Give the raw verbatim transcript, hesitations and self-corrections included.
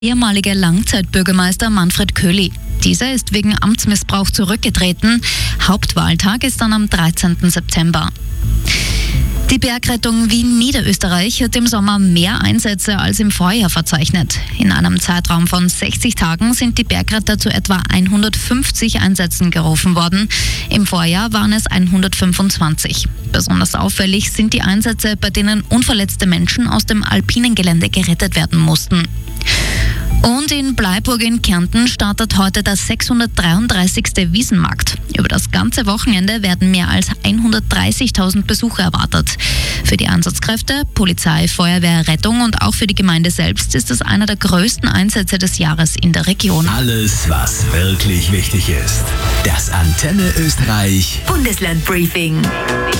Ehemaliger Langzeitbürgermeister Manfred Köhli. Dieser ist wegen Amtsmissbrauch zurückgetreten. Hauptwahltag ist dann am dreizehnten September. Die Bergrettung Wien Niederösterreich hat im Sommer mehr Einsätze als im Vorjahr verzeichnet. In einem Zeitraum von sechzig Tagen sind die Bergretter zu etwa hundertfünfzig Einsätzen gerufen worden. Im Vorjahr waren es hundertfünfundzwanzig. Besonders auffällig sind die Einsätze, bei denen unverletzte Menschen aus dem alpinen Gelände gerettet werden mussten. Und in Bleiburg in Kärnten startet heute der sechshundertdreiunddreißigste Wiesenmarkt. Über das ganze Wochenende werden mehr als hundertdreißigtausend Besucher erwartet. Für die Einsatzkräfte, Polizei, Feuerwehr, Rettung und auch für die Gemeinde selbst ist es einer der größten Einsätze des Jahres in der Region. Alles, was wirklich wichtig ist. Das Antenne Österreich Bundesland Briefing.